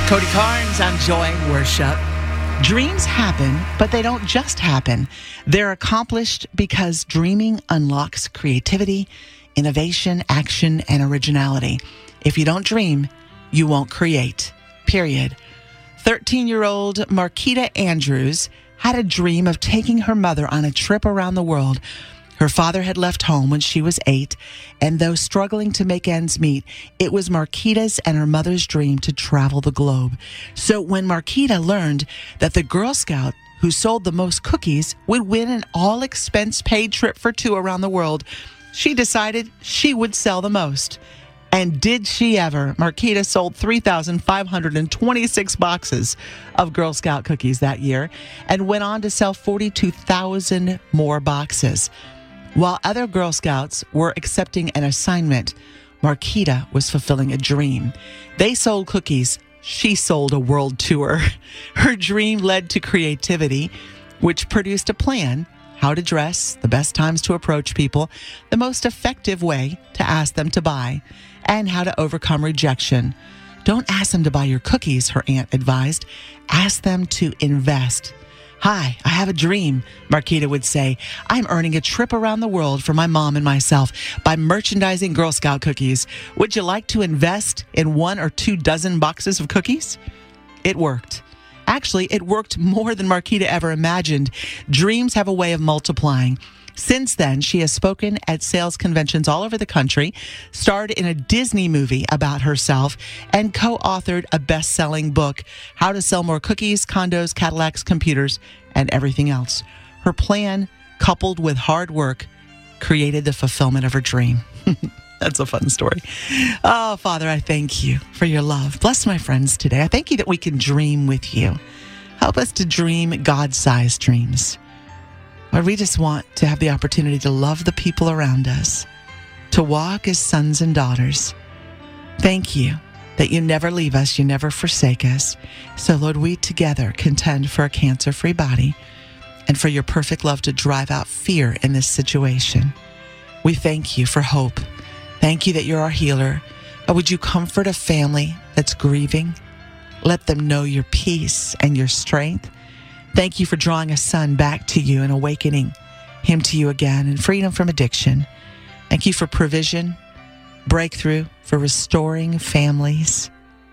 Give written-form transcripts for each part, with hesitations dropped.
Cody Carnes on Joy Worship. Dreams happen, but they don't just happen. They're accomplished because dreaming unlocks creativity, innovation, action, and originality. If you don't dream, you won't create. Period. 13-year-old Marquita Andrews had a dream of taking her mother on a trip around the world. Her father had left home when she was 8, and though struggling to make ends meet, it was Marquita's and her mother's dream to travel the globe. So when Marquita learned that the Girl Scout who sold the most cookies would win an all-expense-paid trip for 2 around the world, she decided she would sell the most. And did she ever? Marquita sold 3,526 boxes of Girl Scout cookies that year and went on to sell 42,000 more boxes. While other Girl Scouts were accepting an assignment, Marquita was fulfilling a dream. They sold cookies. She sold a world tour. Her dream led to creativity, which produced a plan: how to dress, the best times to approach people, the most effective way to ask them to buy, and how to overcome rejection. Don't ask them to buy your cookies, her aunt advised. Ask them to invest. Hi, I have a dream, Marquita would say. I'm earning a trip around the world for my mom and myself by merchandising Girl Scout cookies. Would you like to invest in 1 or 2 dozen boxes of cookies? It worked. Actually, it worked more than Marquita ever imagined. Dreams have a way of multiplying. Since then, she has spoken at sales conventions all over the country, starred in a Disney movie about herself, and co-authored a best-selling book, How to Sell More Cookies, Condos, Cadillacs, Computers, and Everything Else. Her plan, coupled with hard work, created the fulfillment of her dream. That's a fun story. Oh, Father, I thank you for your love. Bless my friends today. I thank you that we can dream with you. Help us to dream God-sized dreams. Lord, we just want to have the opportunity to love the people around us, to walk as sons and daughters. Thank you that you never leave us, you never forsake us. So, Lord, we together contend for a cancer-free body and for your perfect love to drive out fear in this situation. We thank you for hope. Thank you that you're our healer. God, would you comfort a family that's grieving? Let them know your peace and your strength. Thank you for drawing a son back to you and awakening him to you again, and freedom from addiction. Thank you for provision, breakthrough, for restoring families,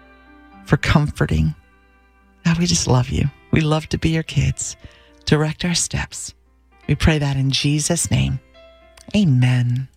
for comforting. God, we just love you. We love to be your kids. Direct our steps. We pray that in Jesus' name. Amen.